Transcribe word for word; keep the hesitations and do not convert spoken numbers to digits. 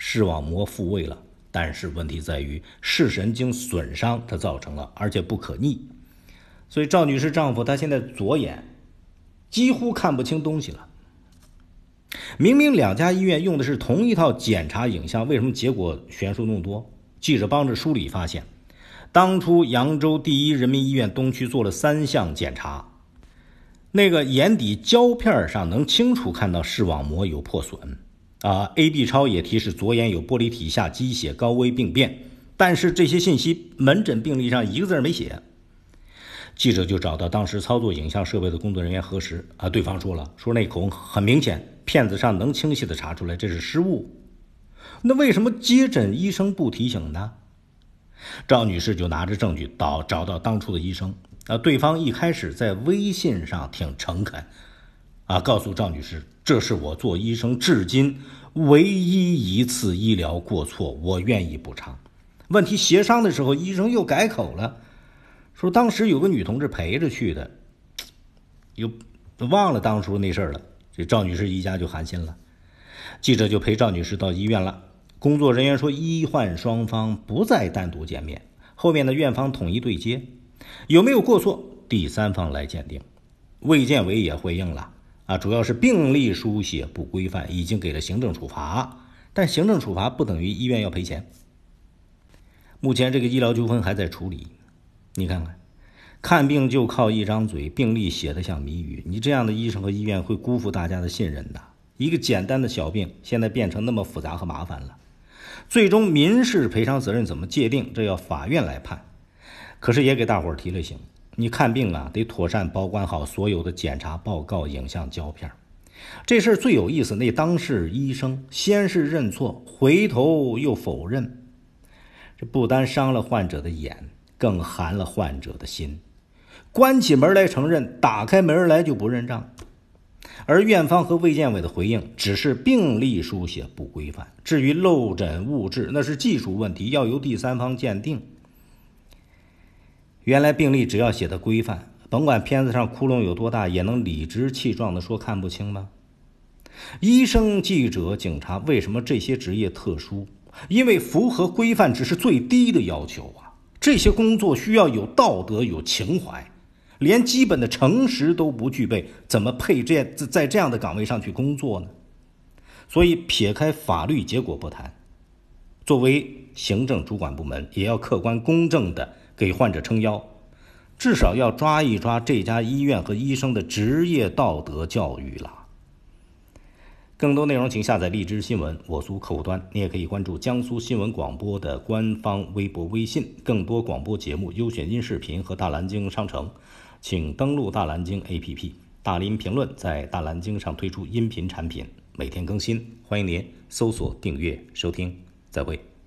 视网膜复位了，但是问题在于视神经损伤它造成了，而且不可逆。所以赵女士丈夫他现在左眼几乎看不清东西了。明明两家医院用的是同一套检查影像，为什么结果悬殊那么多？记者帮着梳理发现，当初扬州第一人民医院东区做了三项检查，那个眼底胶片上能清楚看到视网膜有破损啊 ，A B 超也提示左眼有玻璃体下积血高危病变，但是这些信息门诊病历上一个字没写。记者就找到当时操作影像设备的工作人员核实啊，对方说了，说那口很明显，片子上能清晰的查出来这是失误。那为什么接诊医生不提醒呢？赵女士就拿着证据到找到当初的医生啊，对方一开始在微信上挺诚恳啊，告诉赵女士，这是我做医生至今唯一一次医疗过错，我愿意补偿。问题协商的时候，医生又改口了，说当时有个女同志陪着去的，又忘了当初那事儿了。这赵女士一家就寒心了，记者就陪赵女士到医院了。工作人员说，医患双方不再单独见面，后面的院方统一对接，有没有过错，第三方来鉴定。卫健委也回应了啊，主要是病历书写不规范，已经给了行政处罚，但行政处罚不等于医院要赔钱。目前这个医疗纠纷还在处理。你看看，看病就靠一张嘴，病历写得像谜语，你这样的医生和医院会辜负大家的信任的。一个简单的小病现在变成那么复杂和麻烦了，最终民事赔偿责任怎么界定，这要法院来判。可是也给大伙儿提了醒，你看病啊，得妥善保管好所有的检查报告、影像胶片。这事儿最有意思，那当事医生先是认错，回头又否认，这不单伤了患者的眼，更寒了患者的心。关起门来承认，打开门来就不认账。而院方和卫健委的回应只是病历书写不规范，至于漏诊误治，那是技术问题，要由第三方鉴定。原来病历只要写的规范，甭管片子上窟窿有多大，也能理直气壮地说看不清吗？医生、记者、警察为什么这些职业特殊？因为符合规范只是最低的要求啊，这些工作需要有道德、有情怀，连基本的诚实都不具备，怎么配这在这样的岗位上去工作呢？所以撇开法律结果不谈，作为行政主管部门，也要客观公正的给患者撑腰，至少要抓一抓这家医院和医生的职业道德教育了。更多内容请下载荔枝新闻我苏客户端，你也可以关注江苏新闻广播的官方微博微信，更多广播节目、优选音视频和大蓝鲸商城，请登录大蓝鲸 A P P。 大林评论在大蓝鲸上推出音频产品，每天更新，欢迎您搜索订阅收听，再会。